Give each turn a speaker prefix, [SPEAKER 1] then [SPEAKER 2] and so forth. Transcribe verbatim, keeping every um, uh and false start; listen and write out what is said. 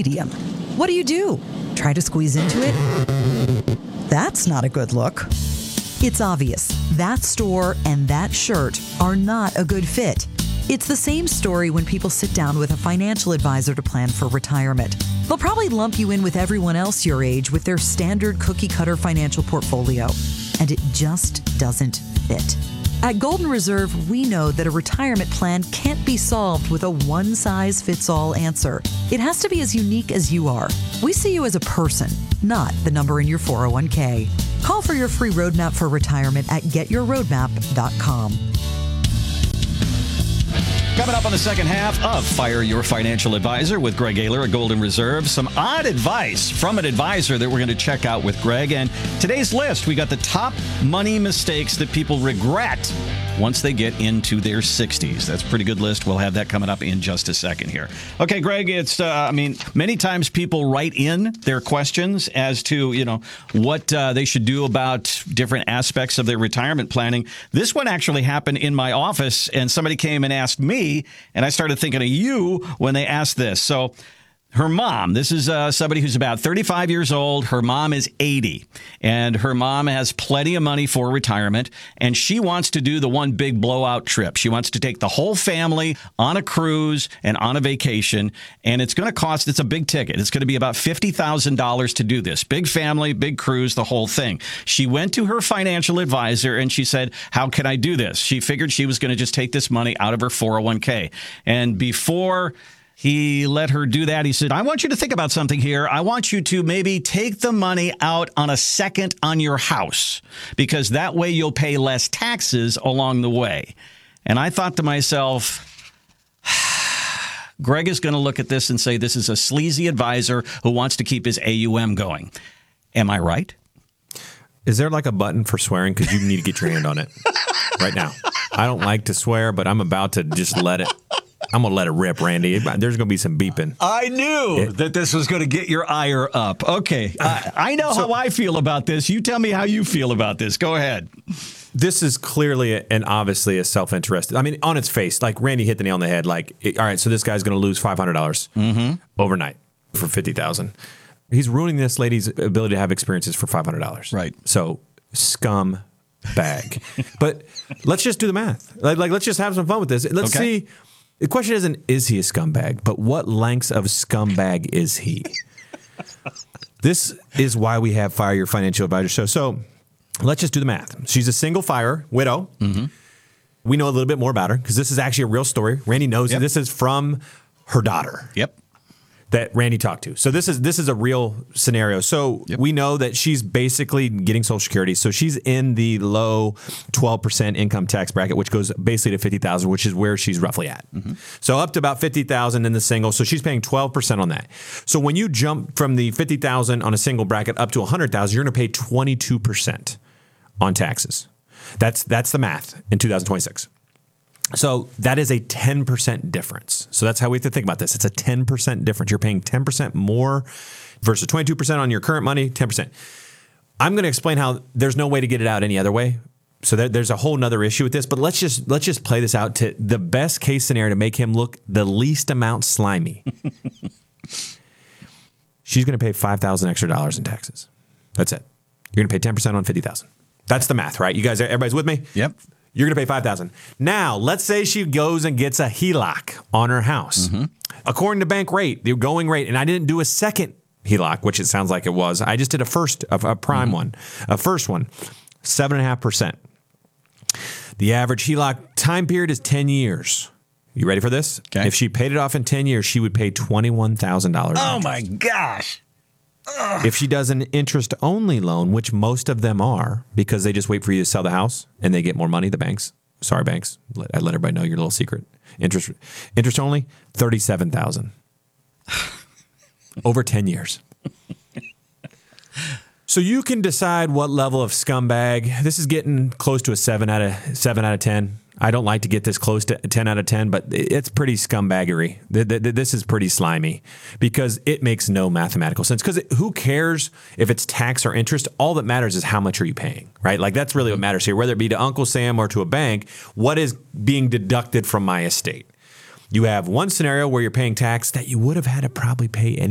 [SPEAKER 1] medium. What do you do? Try to squeeze into it? That's not a good look. It's obvious that store and that shirt are not a good fit. It's the same story when people sit down with a financial advisor to plan for retirement. They'll probably lump you in with everyone else your age with their standard cookie-cutter financial portfolio, and it just doesn't fit. At Golden Reserve, we know that a retirement plan can't be solved with a one-size-fits-all answer. It has to be as unique as you are. We see you as a person, not the number in your four oh one k. Call for your free roadmap for retirement at get your roadmap dot com.
[SPEAKER 2] Coming up on the second half of Fire Your Financial Advisor with Greg Ayler at Golden Reserve. Some odd advice from an advisor that we're going to check out with Greg. And today's list, we got the top money mistakes that people regret once they get into their sixties. That's a pretty good list. We'll have that coming up in just a second here. Okay, Greg, it's, uh, I mean, many times people write in their questions as to, you know, what uh, they should do about different aspects of their retirement planning. This one actually happened in my office, and somebody came and asked me, and I started thinking of you when they asked this. So her mom, this is uh, somebody who's about thirty-five years old. Her mom is eighty, and her mom has plenty of money for retirement, and she wants to do the one big blowout trip. She wants to take the whole family on a cruise and on a vacation, and it's going to cost, it's a big ticket. It's going to be about fifty thousand dollars to do this. Big family, big cruise, the whole thing. She went to her financial advisor, and she said, how can I do this? She figured she was going to just take this money out of her four oh one k. And before he let her do that, he said, I want you to think about something here. I want you to maybe take the money out on a second on your house, because that way you'll pay less taxes along the way. And I thought to myself, Greg is going to look at this and say this is a sleazy advisor who wants to keep his A U M going. Am I right?
[SPEAKER 3] Is there like a button for swearing? Because you need to get your hand on it right now. I don't like to swear, but I'm about to just let it. I'm going to let it rip, Randy. There's going to be some beeping.
[SPEAKER 2] I knew it, that this was going to get your ire up. Okay. I, I know so, how I feel about this. You tell me how you feel about this. Go ahead.
[SPEAKER 3] This is clearly a, and obviously a self-interested. I mean, on its face, like Randy hit the nail on the head. Like, all right, so this guy's going to lose five hundred dollars mm-hmm. overnight for fifty thousand dollars. He's ruining this lady's ability to have experiences for five hundred dollars.
[SPEAKER 2] Right.
[SPEAKER 3] So, scum bag. But let's just do the math. Like, like, let's just have some fun with this. Let's okay. see. The question isn't, is he a scumbag, but what lengths of scumbag is he? This is why we have Fire Your Financial Advisor show. So let's just do the math. She's a single fire widow. Mm-hmm. We know a little bit more about her because this is actually a real story. Randy knows yep. this is from her daughter.
[SPEAKER 2] Yep.
[SPEAKER 3] That Randy talked to. So this is this is a real scenario. So yep. we know that she's basically getting Social Security. So she's in the low twelve percent income tax bracket, which goes basically to fifty thousand, which is where she's roughly at. Mm-hmm. So up to about fifty thousand in the single. So she's paying twelve percent on that. So when you jump from the fifty thousand on a single bracket up to one hundred thousand, you're going to pay twenty-two percent on taxes. That's that's the math in two thousand twenty-six. So that is a ten percent difference. So that's how we have to think about this. It's a ten percent difference. You're paying ten percent more versus twenty-two percent on your current money, ten percent. I'm going to explain how there's no way to get it out any other way. So there, there's a whole nother issue with this, but let's just let's just play this out to the best case scenario to make him look the least amount slimy. She's going to pay five thousand extra dollars in taxes. That's it. You're going to pay ten percent on fifty thousand. That's the math, right? You guys, everybody's with me?
[SPEAKER 2] Yep.
[SPEAKER 3] You're going to pay five thousand dollars. Now, let's say she goes and gets a H E L O C on her house. Mm-hmm. According to bank rate, the going rate, and I didn't do a second H E L O C, which it sounds like it was. I just did a first, a, a prime mm-hmm. one, a first one, seven point five percent. The average H E L O C time period is ten years. You ready for this?
[SPEAKER 2] Okay.
[SPEAKER 3] If she paid it off in ten years, she would pay twenty-one thousand dollars.
[SPEAKER 2] Oh, my gosh.
[SPEAKER 3] Ugh. If she does an interest-only loan, which most of them are, because they just wait for you to sell the house and they get more money, the banks. Sorry, banks. I let everybody know your little secret. Interest interest only, thirty-seven thousand dollars. Over ten years. So you can decide what level of scumbag. This is getting close to a seven out of seven out of ten. I don't like to get this close to ten out of ten, but it's pretty scumbaggery. This is pretty slimy because it makes no mathematical sense. Because who cares if it's tax or interest? All that matters is how much are you paying, right? Like that's really what matters here. Whether it be to Uncle Sam or to a bank, what is being deducted from my estate? You have one scenario where you're paying tax that you would have had to probably pay anyway.